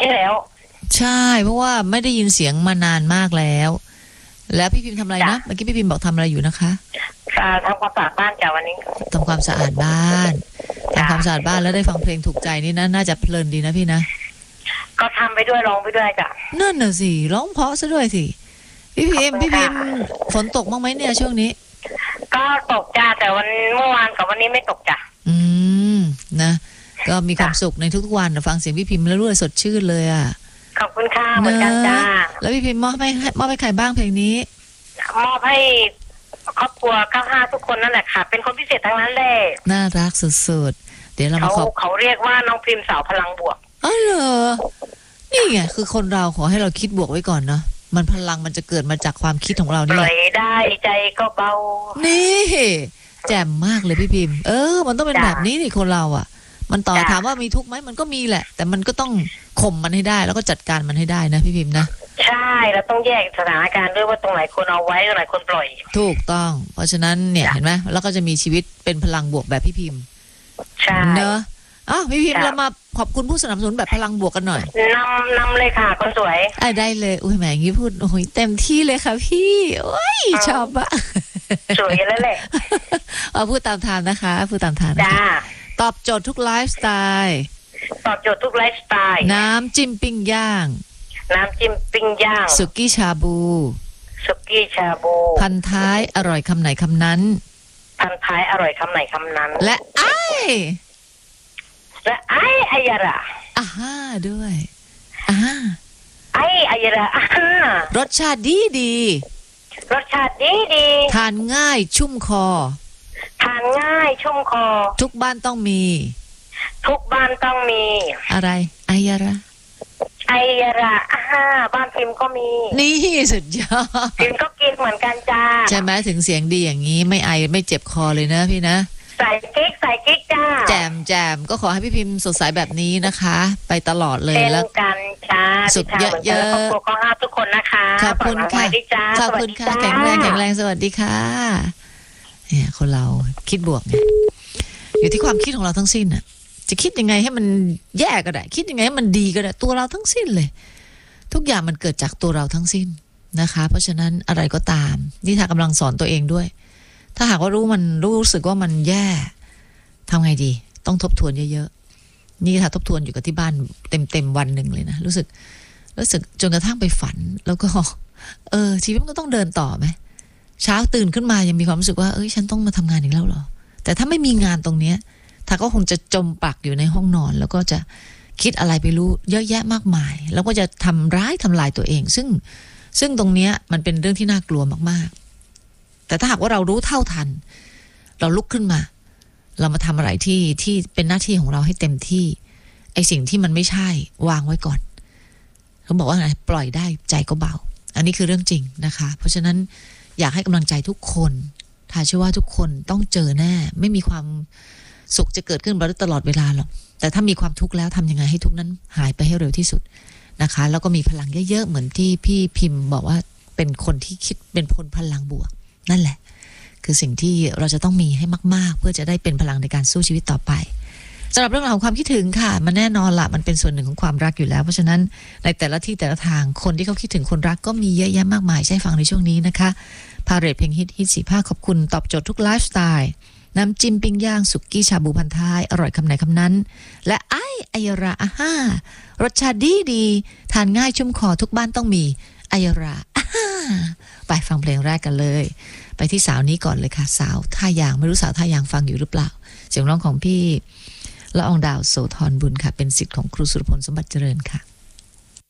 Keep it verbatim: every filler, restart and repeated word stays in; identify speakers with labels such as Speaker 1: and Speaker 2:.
Speaker 1: แล้ว
Speaker 2: ใช่เพราะว่าไม่ได้ยินเสียงมานานมากแล้วแล้วพี่พิมพ์ทำอะไรนะเมื่อกี้พี่พิมพ์บอกทำอะไรอยู่นะคะ
Speaker 1: ทำความสะอาดบ้านจ้ะวันนี้
Speaker 2: ทำความสะอาดบ้านทำความสะอาดบ้านแล้วได้ฟังเพลงถูกใจนี่นะน่าจะเพลินดีนะพี่นะ
Speaker 1: ก็ทำไปด้วยร้องไปด้วยจ้ะ
Speaker 2: นั่นน่ะสิร้องเพราะซะด้วยสิพี่พิมพ์พี่พิมพ์ฝนตกบ้างไหมเนี่ยช่วงนี้
Speaker 1: ก็ตกจ้ะแต่วันเมื่อวานกับวันนี้ไม่ตกจ้ะ
Speaker 2: อืมนะก็มีความสุขในทุกๆวันฟังเสียงพี่พิมพ์แล้วรู้สึกสดชื่นเลยอ่ะ
Speaker 1: ขอบคุณค่ะเหมือนกันจ้า
Speaker 2: แล้วพี่พิมพ์มอบให้มอบให้ใครบ้างเพลงนี้
Speaker 1: มอบให้ครอบครัวเก้าห้าทุกคนนั่นแหละค่ะเป็นคนพิเศษทั้งนั้นเลย
Speaker 2: น่ารักสุดๆเดี๋ยวเรามาขอบ
Speaker 1: เขาเรียกว่าน้องพิมพ์สาวพลังบวก
Speaker 2: อ๋อเหรอนี่ไงคือคนเราขอให้เราคิดบวกไว้ก่อนเนาะมันพลังมันจะเกิดมาจากความคิดของเรานี่แหละ
Speaker 1: ได้ใจก็เบา
Speaker 2: นี่แจ่มมากเลยพี่พิมพ์เออมันต้องเป็นแบบนี้นี่คนเราอ่ะมันต่อถามว่ามีทุกข์ไหมมันก็มีแหละแต่มันก็ต้องข่มมันให้ได้แล้วก็จัดการมันให้ได้นะพี่พิมพ์นะ
Speaker 1: ใช่แล้วต้องแยกสถานการณ์ด้วยว่าตรงไหนคนเอาไว้ตรงไหนคนปล่อย
Speaker 2: ถูกต้องเพราะฉะนั้นเนี่ยเห็นไหมแล้วก็จะมีชีวิตเป็นพลังบวกแบบพี่พิมพ์
Speaker 1: ใช่
Speaker 2: เนอะอ้าวพี่พิมพ์เรามาขอบคุณผู้สนับสนุนแบบพลังบวกกันหน่อย
Speaker 1: นำนำเลยค่ะคนสวย
Speaker 2: อ่ะได้เลยอุ้ยแหมอย่างนี้พูดโอ้ยเต็มที่เลยค่ะพี่โอ้ยชอบอะ
Speaker 1: สวยแล้วแหละ
Speaker 2: เอาพูดตามทางนะคะพูดตามทาง
Speaker 1: จ้า
Speaker 2: ตอบโจทย์ทุกไลฟ์สไตล์
Speaker 1: ตอบโจทย์ทุกไลฟ์สไตล์
Speaker 2: น้ำจิ้มปิ้งย่าง
Speaker 1: น้ำจิ้มปิ้งย่าง
Speaker 2: สุกี้ชาบู
Speaker 1: สุกี้ชาบู
Speaker 2: พันท้ายอร่อยคำไหนคำนั้น
Speaker 1: พันท้ายอร่อยคำไหนคำนั้น
Speaker 2: และไอ
Speaker 1: และไอไอยาระ
Speaker 2: อ่าฮ่าด้วยอ่า
Speaker 1: ไอไอยาระอ่าร
Speaker 2: สชาติดีดี
Speaker 1: รสชาติดีดี
Speaker 2: ทานง่ายชุ่มคอ
Speaker 1: ทานง่ายชุ่มคอ
Speaker 2: ทุกบ้านต้องมี
Speaker 1: ทุกบ้านต้องมี
Speaker 2: อะไรไอยาระ
Speaker 1: ไอยาระอ่าบ้านพิมพ์ก็มี
Speaker 2: นี่สุดยอด
Speaker 1: พิมพ์ก็กินเหมือนกันจ้า
Speaker 2: ใช่ไหมถึงเสียงดีอย่างนี้ไม่ไอไม่เจ็บคอเลยนะพี่นะ
Speaker 1: ใส่กิ๊กใส่กิ๊กจ้า
Speaker 2: แจมแจมก็ขอให้พี่พิมพ์สดใสแบบนี้นะคะไปตลอดเลยแล้ว
Speaker 1: กันจ้า
Speaker 2: สุดเยอะเยอะ
Speaker 1: ครอบครัวก็ห้าทุกคนนะคะ
Speaker 2: ขอบคุณค่ะขอบคุณค่ะแข็งแรงแข็งแรงสวัสดีค่ะเนี่ยคนเราคิดบวกไงอยู่ที่ความคิดของเราทั้งสิ้นน่ะจะคิดยังไงให้มันแย่ก็ได้คิดยังไงให้มันดีก็ได้ตัวเราทั้งสิ้นเลยทุกอย่างมันเกิดจากตัวเราทั้งสิ้นนะคะเพราะฉะนั้นอะไรก็ตามนี่ทากำลังสอนตัวเองด้วยถ้าหากว่ารู้มันรู้สึกว่ามันแย่ทำไงดีต้องทบทวนเยอะๆนี่ค่ะทบทวนอยู่กับที่บ้านเต็มๆวันหนึ่งเลยนะรู้สึกรู้สึกจนกระทั่งไปฝันแล้วก็เออชีวิตมันก็ต้องเดินต่อไหมเช้าตื่นขึ้นมายังมีความรู้สึกว่าเอ้ยฉันต้องมาทำงานอีกแล้วเหรอแต่ถ้าไม่มีงานตรงเนี้ยถ้าก็คงจะจมปักอยู่ในห้องนอนแล้วก็จะคิดอะไรไปรู้เยอะแยะมากมายแล้วก็จะทำร้ายทำลายตัวเองซึ่งซึ่งตรงเนี้ยมันเป็นเรื่องที่น่ากลัวมากๆแต่ถ้าหากว่าเรารู้เท่าทันเราลุกขึ้นมาเรามาทำอะไรที่ที่เป็นหน้าที่ของเราให้เต็มที่ไอสิ่งที่มันไม่ใช่วางไว้ก่อนเขาบอกว่าไงปล่อยได้ใจก็เบาอันนี้คือเรื่องจริงนะคะเพราะฉะนั้นอยากให้กำลังใจทุกคนถ้าเชื่อว่าทุกคนต้องเจอแน่ไม่มีความสุขจะเกิดขึ้นตลอดเวลาหรอกแต่ถ้ามีความทุกข์แล้วทำยังไงให้ทุกข์นั้นหายไปให้เร็วที่สุดนะคะแล้วก็มีพลังเยอะๆเหมือนที่พี่พิมพ์บอกว่าเป็นคนที่คิดเป็นคนพลังบวกนั่นแหละคือสิ่งที่เราจะต้องมีให้มากๆเพื่อจะได้เป็นพลังในการสู้ชีวิตต่อไปสำหรับเรื่องราวของความคิดถึงค่ะมันแน่นอนละมันเป็นส่วนหนึ่งของความรักอยู่แล้วเพราะฉะนั้นในแต่ละที่แต่ละทางคนที่เขาคิดถึงคนรักก็มีเยอะแยะมากมายใช่ฟังในช่วงนี้นะคะพาเรทเพลงฮิตฮิตสี่ภาคขอบคุณตอบโจทย์ทุกไลฟ์สไตล์น้ำจิ้มปิ้งย่างสุกี้ชาบูพันท้ายอร่อยคำไหนคำนั้นและไอไอยาระอ่าฮ่ารสชาติดีดีทานง่ายชุ่มคอทุกบ้านต้องมีไอยาระอ่าฮ่าไปฟังเพลงแรกกันเลยไปที่สาวนี้ก่อนเลยค่ะสาวท่ายางไม่รู้สาวท่ายางฟังอยู่หรือเปล่าเสียงร้องของพี่ละอองดาวโสธรบุญค่ะเป็นศิษย์ของครูสุรพลสมบัติเจริญค่ะ